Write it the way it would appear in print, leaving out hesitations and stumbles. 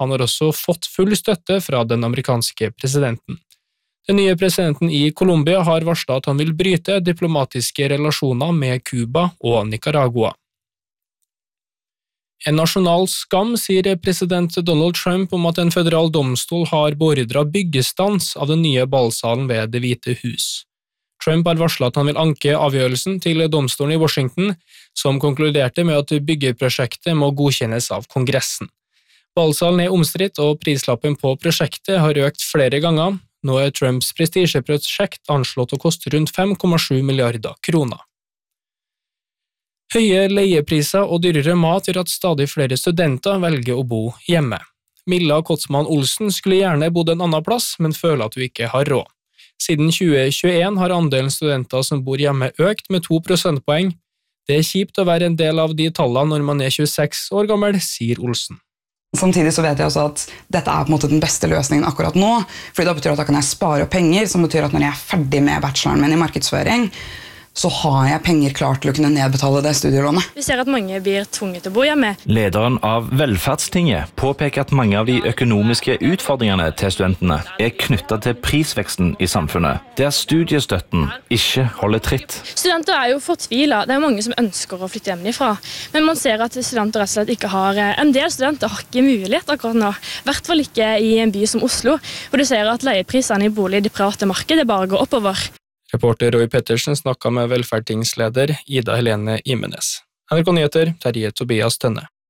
Han har også fått full støtte fra den amerikanske presidenten. Den nye presidenten i Colombia har varslet at han vil bryte diplomatiske relasjoner med Cuba og Nicaragua. En nasjonal skam, sier president Donald Trump om at en føderal domstol har beordret byggestans av den nye ballsalen ved Det hvite hus. Trump har varslet at han vil anke avgjørelsen til domstolen i Washington, som konkluderte med at byggeprosjektet må godkjennes av Kongressen. Ballsalen er omstridt, og prislappen på prosjektet har økt flere ganger. Nå er Trumps prestisjeprosjekt anslått å koste rundt 5,7 milliarder kroner. Høye leiepriser og dyrere mat gjør at stadig flere studenter velger å bo hjemme. Milla Kotsmann Olsen skulle gjerne bodd en annen plass, men føler at hun ikke har råd. Siden 2021 har andelen studenter som bor hjemme økt med 2 prosentpoeng. Det er kjipt å være en del av de tallene når man er 26 år gammel, sier Olsen. Samtidig så vet jeg også at dette er på en måte den beste løsningen akkurat nå, fordi det betyr at da kan jeg spare penger, som betyr at når jeg er ferdig med bacheloren min i markedsføring, så har jeg penger klart til å kunne nedbetale det studielånet. Vi ser at mange blir tvunget til å bo hjemme. Lederen av Velferdstinget påpeker at mange av de økonomiske utfordringene til studentene er knyttet til prisveksten i samfunnet, der studiestøtten ikke holder tritt. Studenter er jo fortvilet. Det er mange som ønsker å flytte hjemmefra, men man ser at studenter rett og slett ikke har, en del studenter har ikke mulighet akkurat nå, i hvert fall ikke i en by som Oslo, hvor du ser at leieprisene i bolig i det private markedet bare går oppover. Reporter Roy Pettersen snakket med velferdtingsleder Ida Helene Imenes. NRK Nyheter, Terje Tobias Tønne.